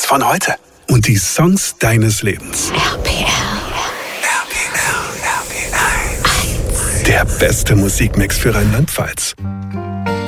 Songs von heute. Und die Songs deines Lebens. RPR. Der beste Musikmix für Rheinland-Pfalz.